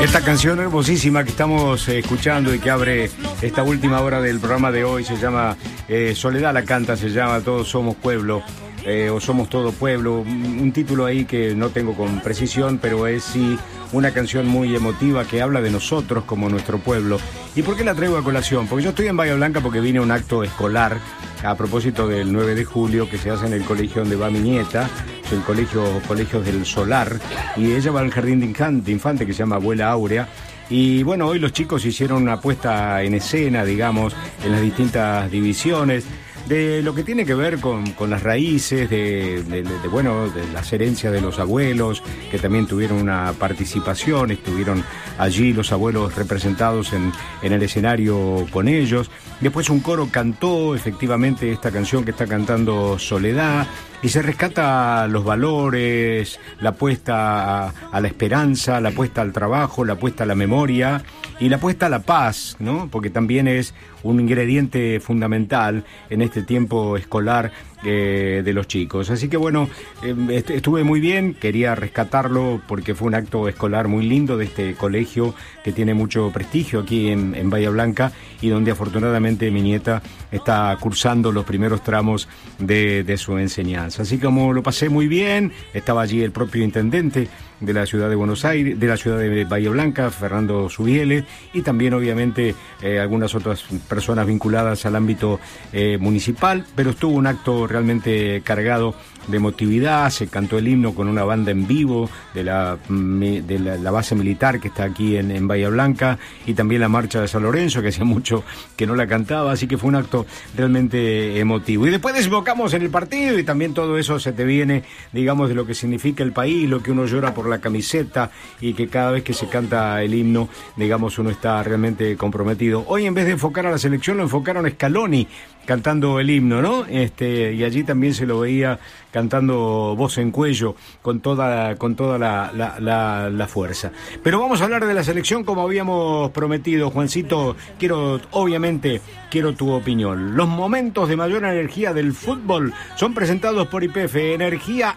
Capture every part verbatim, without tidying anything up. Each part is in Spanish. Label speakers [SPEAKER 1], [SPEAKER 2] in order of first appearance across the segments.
[SPEAKER 1] Esta canción hermosísima que estamos eh, escuchando y que abre esta última hora del programa de hoy se llama eh, Soledad la canta, se llama Todos somos pueblo. Eh, o Somos Todo Pueblo, un título ahí que no tengo con precisión, pero es sí una canción muy emotiva que habla de nosotros como nuestro pueblo. ¿Y por qué la traigo a colación? Porque yo estoy en Bahía Blanca porque vine a un acto escolar a propósito del nueve de julio que se hace en el colegio donde va mi nieta, el colegio Colegios del Solar, y ella va al jardín de infante, de infante que se llama Abuela Áurea. Y bueno, hoy los chicos hicieron una puesta en escena, digamos, en las distintas divisiones, de lo que tiene que ver con, con las raíces, de, de, de, de, bueno, de las herencias de los abuelos, que también tuvieron una participación, estuvieron allí los abuelos representados en, en el escenario con ellos. Después un coro cantó efectivamente esta canción que está cantando Soledad, y se rescata los valores, la apuesta a, a la esperanza, la apuesta al trabajo, la apuesta a la memoria y la apuesta a la paz, ¿no? Porque también es un ingrediente fundamental en este tiempo escolar eh, de los chicos. Así que bueno, eh, est- estuve muy bien, quería rescatarlo porque fue un acto escolar muy lindo de este colegio que tiene mucho prestigio aquí en, en Bahía Blanca y donde afortunadamente mi nieta está cursando los primeros tramos de, de su enseñanza. Así como lo pasé muy bien, estaba allí el propio intendente de la ciudad de Buenos Aires, de la ciudad de Bahía Blanca, Fernando Subiele, y también obviamente eh, algunas otras personas vinculadas al ámbito eh, municipal, pero estuvo un acto realmente cargado de emotividad. Se cantó el himno con una banda en vivo de la, de la, la base militar que está aquí en, en Bahía Blanca, y también la marcha de San Lorenzo, que hacía mucho que no la cantaba, así que fue un acto realmente emotivo. Y después desembocamos en el partido y también todo eso se te viene, digamos, de lo que significa el país, lo que uno llora por la camiseta y que cada vez que se canta el himno, digamos, uno está realmente comprometido. Hoy en vez de enfocar a la selección, lo enfocaron a Scaloni cantando el himno, ¿no? Este, y allí también se lo veía cantando voz en cuello con toda, con toda la, la, la, la fuerza. Pero vamos a hablar de la selección como habíamos prometido. Juancito, quiero, obviamente, quiero tu opinión. Los momentos de mayor energía del fútbol son presentados por Y P F, Energía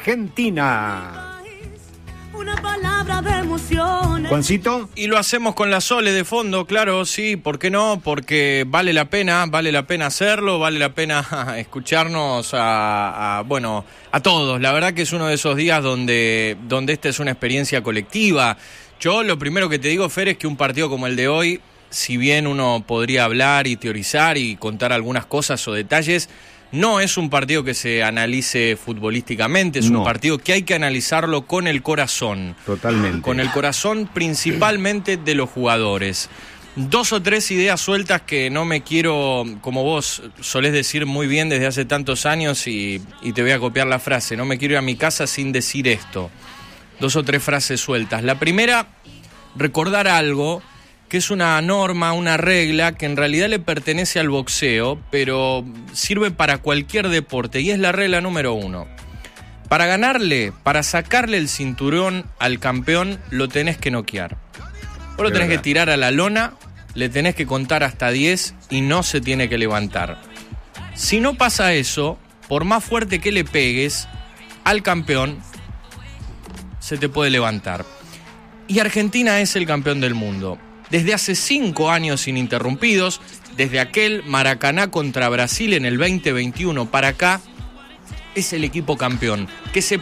[SPEAKER 1] Argentina.
[SPEAKER 2] Una palabra de emoción.
[SPEAKER 1] Juancito.
[SPEAKER 3] Y lo hacemos con la Sole de fondo, claro, sí, ¿por qué no? Porque vale la pena, vale la pena hacerlo, vale la pena escucharnos a, a bueno, a todos. La verdad que es uno de esos días donde, donde esta es una experiencia colectiva. Yo lo primero que te digo, Fer, es que un partido como el de hoy, si bien uno podría hablar y teorizar y contar algunas cosas o detalles, no es un partido que se analice futbolísticamente, es no. un partido que hay que analizarlo con el corazón.
[SPEAKER 1] Totalmente.
[SPEAKER 3] Con el corazón principalmente de los jugadores. Dos o tres ideas sueltas que no me quiero, como vos solés decir muy bien desde hace tantos años, y, y te voy a copiar la frase, no me quiero ir a mi casa sin decir esto. Dos o tres frases sueltas. La primera, recordar algo que es una norma, una regla que en realidad le pertenece al boxeo, pero sirve para cualquier deporte, y es la regla número uno. Para ganarle, para sacarle el cinturón al campeón, lo tenés que noquear. Vos lo tenés que tirar a la lona, le tenés que contar hasta diez y no se tiene que levantar. Si no pasa eso, por más fuerte que le pegues al campeón, se te puede levantar. Y Argentina es el campeón del mundo. Desde hace cinco años ininterrumpidos, desde aquel Maracaná contra Brasil en el veinte veintiuno para acá, es el equipo campeón, que se